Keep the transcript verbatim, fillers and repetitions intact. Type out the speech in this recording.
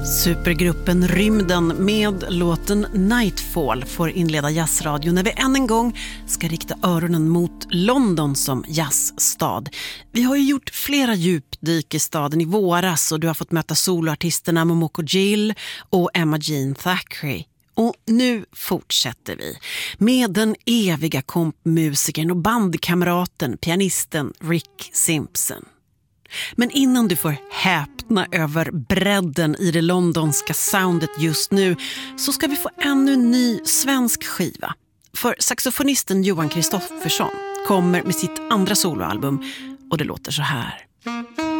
Supergruppen Rymden med låten Nightfall får inleda jazzradio när vi än en gång ska rikta öronen mot London som jazzstad. Vi har ju gjort flera djupdyk i staden i våras och du har fått möta soloartisterna Momoko Gill och Emma Jean Thackeray. Och nu fortsätter vi med den eviga kompmusikern och bandkamraten, pianisten Rick Simpson. Men innan du får häpna över bredden i det londonska soundet just nu så ska vi få ännu en ny svensk skiva. För saxofonisten Johan Kristoffersson kommer med sitt andra soloalbum och det låter så här.